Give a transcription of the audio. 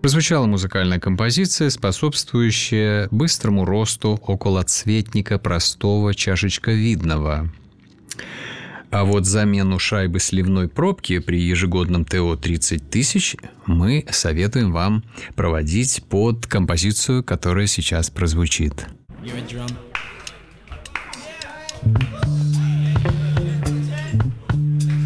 Прозвучала музыкальная композиция, способствующая быстрому росту околоцветника простого чашечковидного. А вот замену шайбы сливной пробки при ежегодном ТО 30 тысяч мы советуем вам проводить под композицию, которая сейчас прозвучит.